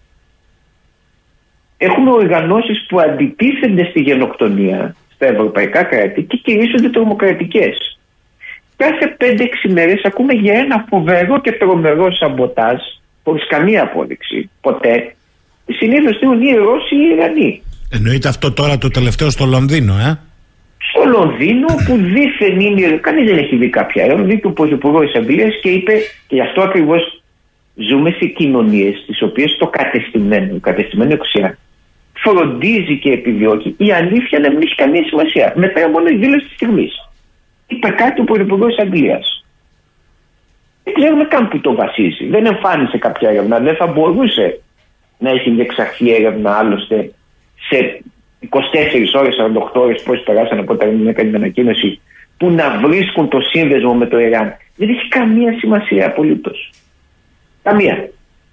Έχουμε οργανώσεις που αντιτίθενται στη γενοκτονία στα ευρωπαϊκά κράτη και κηρύσσονται τρομοκρατικές. Κάθε πέντε έξι μέρες ακούμε για ένα φοβερό και τρομερό σαμποτάζ, χωρίς καμία απόδειξη, ποτέ. Συνήθως είναι οι Ρώσοι ή οι Ιρανοί. Εννοείται αυτό τώρα το τελευταίο στο Λονδίνο, ε? Στο Λονδίνο, που δήθεν είναι, κανείς δεν έχει δει κάποια έρευνα, βγήκε ο Πρωθυπουργός της Αγγλίας και είπε, και γι' αυτό ακριβώς ζούμε σε κοινωνίες στις οποίες το κατεστημένο, η κατεστημένη οξιά φροντίζει και επιδιώκει η αλήθεια να μην έχει καμία σημασία. Μετά μόνο η δήλωση της στιγμής. Είπε κάτι ο Πρωθυπουργός της Αγγλίας. Δεν ξέρουμε καν που το βασίζει. Δεν εμφάνισε κάποια έρευνα. Δεν θα μπορούσε να έχει διεξαχθεί έρευνα άλλωστε σε είκοσι τέσσερις ώρες, σαράντα οκτώ ώρες, πώς περάσαν από όταν έκανε την ανακοίνωση, που να βρίσκουν το σύνδεσμο με το Ιράν. Δεν έχει καμία σημασία απολύτως. Καμία.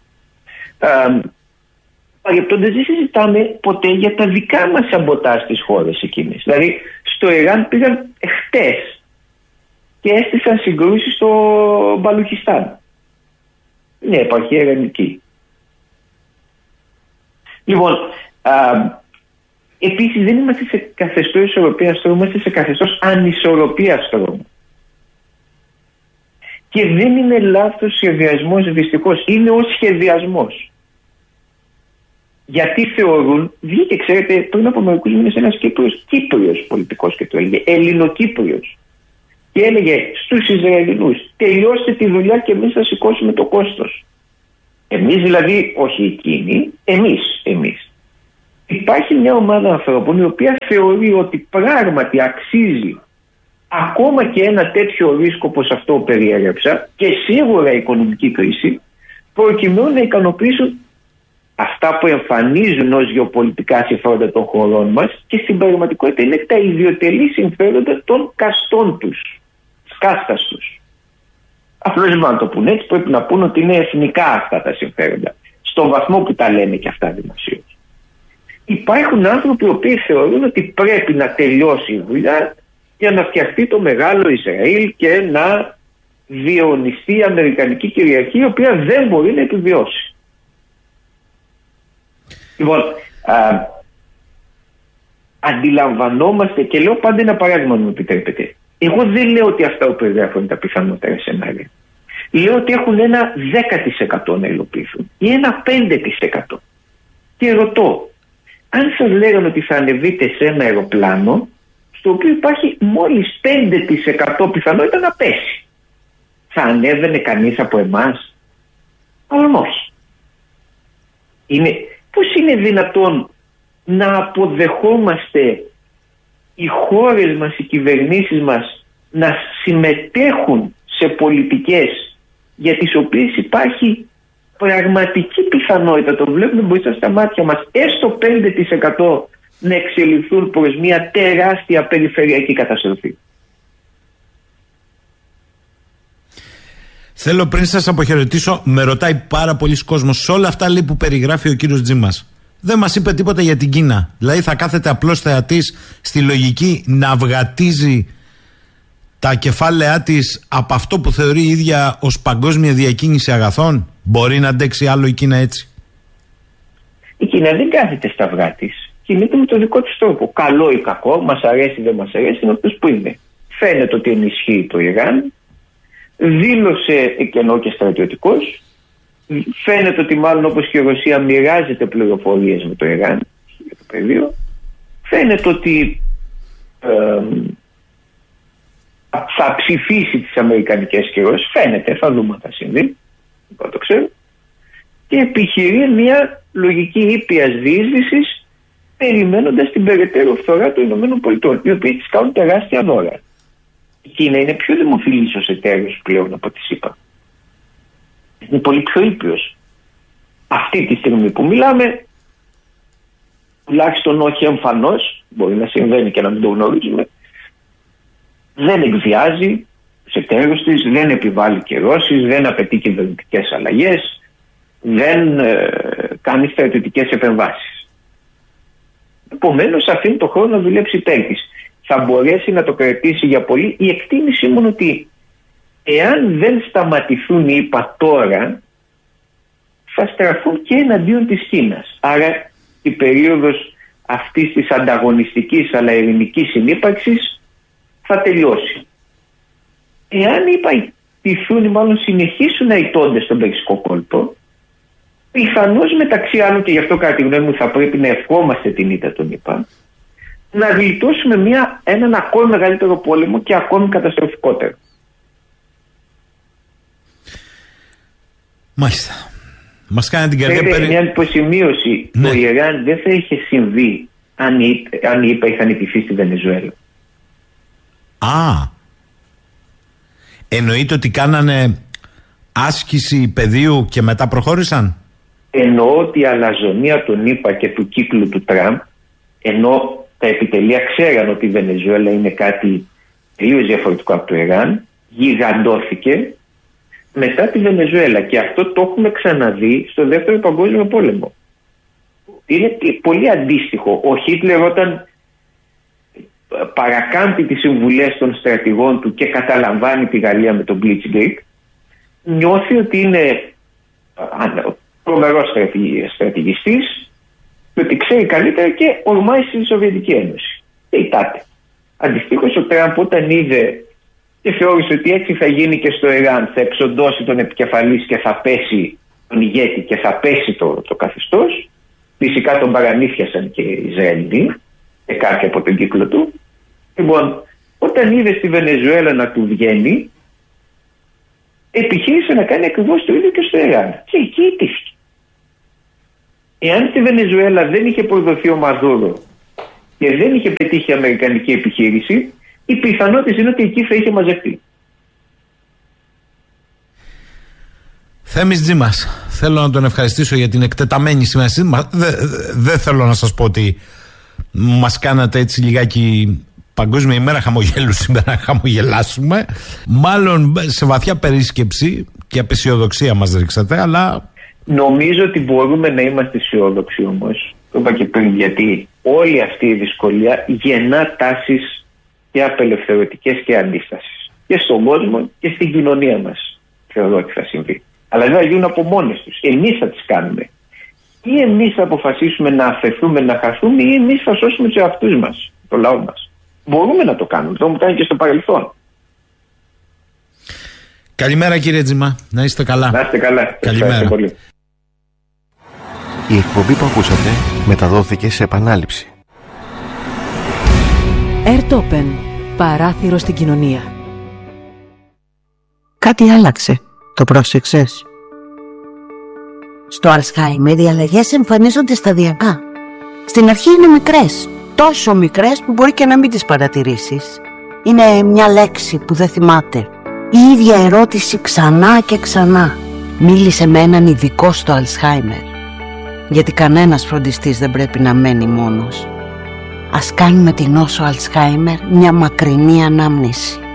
Παρεπτόντως δεν συζητάμε ποτέ για τα δικά μας σαμποτάζ στις χώρες εκείνες. Δηλαδή στο Ιράν πήγαν χτες και έστησαν συγκρούσεις στο Μπαλουχιστάν. Ναι, επαρχία ιρανική. Λοιπόν, α, επίσης δεν είμαστε σε καθεστώς ισορροπίας τρόμου, είμαστε σε καθεστώς ανισορροπίας τρόμου. Και δεν είναι λάθος σχεδιασμός, δυστυχώς, είναι ο σχεδιασμός. Γιατί θεωρούν, βγήκε ξέρετε πριν από μερικούς μήνες ένας Κύπριος, Κύπριος πολιτικός και το έλεγε, Ελληνοκύπριος. Και έλεγε στους Ισραηλινούς, τελειώστε τη δουλειά και εμείς θα σηκώσουμε το κόστος. Εμείς δηλαδή, όχι εκείνοι, εμείς, εμείς. υπάρχει μια ομάδα ανθρώπων η οποία θεωρεί ότι πράγματι αξίζει ακόμα και ένα τέτοιο ρίσκο όπως αυτό που περιέγραψα και σίγουρα η οικονομική κρίση, προκειμένου να ικανοποιήσουν αυτά που εμφανίζουν ως γεωπολιτικά συμφέροντα των χωρών μας και στην πραγματικότητα είναι τα ιδιωτελή συμφέροντα των καστών τους, της κάστας τους. Απλώς να το πούνε έτσι, πρέπει να πούνε ότι είναι εθνικά αυτά τα συμφέροντα, στον βαθμό που τα λένε και αυτά δημοσίως. Υπάρχουν άνθρωποι οι οποίοι θεωρούν ότι πρέπει να τελειώσει η δουλειά για να φτιαχτεί το μεγάλο Ισραήλ και να διαιωνιστεί η Αμερικανική κυριαρχία, η οποία δεν μπορεί να επιβιώσει. Λοιπόν, α, αντιλαμβανόμαστε, και λέω πάντα ένα παράδειγμα, αν μου επιτρέπετε. Εγώ δεν λέω ότι αυτά που περιγράφω είναι τα πιθανότερα σενάρια. Λέω ότι έχουν ένα δέκα τοις εκατό να υλοποιηθούν ή ένα πέντε τοις εκατό. Και ρωτώ, αν σας λέγανε ότι θα ανεβείτε σε ένα αεροπλάνο στο οποίο υπάρχει μόλις πέντε τοις εκατό πιθανότητα να πέσει, θα ανέβαινε κανείς από εμάς? Αλλά όχι. Είναι, πώς είναι δυνατόν να αποδεχόμαστε οι χώρες μας, οι κυβερνήσεις μας να συμμετέχουν σε πολιτικές για τις οποίες υπάρχει πραγματική πιθανότητα, το βλέπουμε μπροστά στα μάτια μας, έστω πέντε τοις εκατό να εξελιχθούν προς μια τεράστια περιφερειακή καταστροφή? Θέλω πριν σας αποχαιρετήσω, με ρωτάει πάρα πολλοί κόσμος σε όλα αυτά λέει, που περιγράφει ο κύριος Τζίμας. Δεν μας είπε τίποτα για την Κίνα. Δηλαδή θα κάθεται απλώς θεατής στη λογική να αυγατίζει τα κεφάλαιά της από αυτό που θεωρεί η ίδια ως παγκόσμια διακίνηση αγαθών? Μπορεί να αντέξει άλλο η Κίνα έτσι? Η Κίνα δεν κάθεται στα αυγά της. Κινείται με τον δικό της τρόπο. Καλό ή κακό, μας αρέσει ή δεν μας αρέσει, είναι αυτός που είναι. Φαίνεται ότι ενισχύει το Ιράν. Δήλωσε, και ενώ και στρατιωτικός, φαίνεται ότι μάλλον όπως και η Ρωσία μοιράζεται πληροφορίες με το Ιράν για το πεδίο. Φαίνεται ότι ε, θα ψηφίσει τις αμερικανικές κυρώσεις. Φαίνεται, θα δούμε αν θα συμβεί, δεν το ξέρω. Και επιχειρεί μια λογική ήπιας διείσδυσης, περιμένοντας την περαιτέρω φθορά των ΗΠΑ, οι οποίοι τις κάνουν τεράστια δώρα. Η Κίνα είναι πιο δημοφιλής ως εταίρος πλέον από τη ΣΥΠΑ. Είναι πολύ πιο ήπιος. Αυτή τη στιγμή που μιλάμε, τουλάχιστον όχι εμφανώς, μπορεί να συμβαίνει και να μην το γνωρίζουμε, δεν εκβιάζει τους εταίρους της, δεν επιβάλλει κυρώσεις, δεν απαιτεί κυβερνητικές αλλαγές, δεν ε, κάνει στρατιωτικές επεμβάσεις. Επομένως αφήνει το χρόνο να δουλέψει υπέρ της. Θα μπορέσει να το κρατήσει για πολύ. Η εκτίμηση μου είναι ότι εάν δεν σταματηθούν οι ΗΠΑ τώρα, θα στραφούν και εναντίον της Κίνας. Άρα η περίοδος αυτής της ανταγωνιστικής αλλά ειρηνικής συνύπαρξης θα τελειώσει. Εάν οι ΗΠΑ ιτηθούν ή μάλλον συνεχίσουν να ηττώνται στον Περσικό κόλπο, πιθανώς μεταξύ άλλων, και γι' αυτό κατά τη γνώμη μου θα πρέπει να ευχόμαστε την ήττα των ΗΠΑ, να γλιτώσουμε μια, έναν ακόμη μεγαλύτερο πόλεμο και ακόμη καταστροφικότερο. Μάλιστα. Μας κάνει την καρδιά περί... Μια υποσημείωση. Ναι. Το Ιράν δεν θα είχε συμβεί αν οι ΗΠΑ είχαν ιτηθεί στη Βενεζουέλα. Α, εννοείται ότι κάνανε άσκηση πεδίου και μετά προχώρησαν? Εννοώ ότι η αλαζονία των ΗΠΑ και του κύκλου του Τραμπ, ενώ τα επιτελεία ξέραν ότι η Βενεζουέλα είναι κάτι τελείως διαφορετικό από το Ιράν, γιγαντώθηκε μετά τη Βενεζουέλα. Και αυτό το έχουμε ξαναδεί στο Δεύτερο Παγκόσμιο Πόλεμο. Είναι πολύ αντίστοιχο. Ο Χίτλερ όταν παρακάμπτει τις συμβουλές των στρατηγών του και καταλαμβάνει τη Γαλλία με τον Blitzkrieg, νιώθει ότι είναι τρομερός στρατηγιστής και ότι ξέρει καλύτερα και ορμάει στη Σοβιετική Ένωση. Και ητάται. Αντιστοίχως ο Τραμπ όταν είδε και θεώρησε ότι έτσι θα γίνει και στο Ιράν, θα εξοντώσει τον επικεφαλής και θα πέσει τον ηγέτη και θα πέσει το, το καθεστώς, φυσικά τον παρανύφιασαν και οι Ισραηλοί και κάποιοι από τον κύκλο του. Λοιπόν, όταν είδε στη Βενεζουέλα να του βγαίνει, επιχείρησε να κάνει ακριβώς το ίδιο και στο Ιράν. Και εκεί ιτήθηκε. Εάν στη Βενεζουέλα δεν είχε προδοθεί ο Μαδούρο και δεν είχε πετύχει η αμερικανική επιχείρηση, οι πιθανότητες είναι ότι εκεί θα είχε μαζευτεί. Θέμης Τζίμας, θέλω να τον ευχαριστήσω για την εκτεταμένη σημασία. Δεν δε θέλω να σας πω ότι μας κάνατε έτσι λιγάκι Παγκόσμια ημέρα χαμογέλου σήμερα, να χαμογελάσουμε. Μάλλον σε βαθιά περίσκεψη και απεσιοδοξία μας ρίξατε, αλλά... Νομίζω ότι μπορούμε να είμαστε αισιόδοξοι όμως. Το είπα και πριν, γιατί όλη αυτή η δυσκολία γεννά τάσεις και απελευθερωτικές και αντίστασης. Και στον κόσμο και στην κοινωνία μας θεωρώ ότι θα συμβεί. Αλλά δεν θα γίνουν από μόνες τους. Εμείς θα τις κάνουμε. Ή εμείς θα αποφασίσουμε να αφαιθούμε, να χαθούμε, ή εμείς θα σώσουμε τους εαυτούς μας, το λαό μας. Μπορούμε να το κάνουμε. Το έχουμε κάνει και στο παρελθόν. Καλημέρα κύριε Τζιμά. Να είστε καλά. Να είστε καλά. Καλημέρα. Πολύ. Η εκπομπή που ακούσατε μεταδόθηκε σε επανάληψη. Airtopen. Παράθυρο στην κοινωνία. Κάτι άλλαξε. Το πρόσεξες? Στο Alzheimer οι αλλαγές εμφανίζονται σταδιακά. Στην αρχή είναι μικρές. Τόσο μικρές που μπορεί και να μην τις παρατηρήσεις. Είναι μια λέξη που δεν θυμάται. Η ίδια ερώτηση ξανά και ξανά. Μίλησε με έναν ειδικό στο Alzheimer. Γιατί κανένας φροντιστής δεν πρέπει να μένει μόνος. Ας κάνουμε την νόσο Alzheimer μια μακρινή ανάμνηση.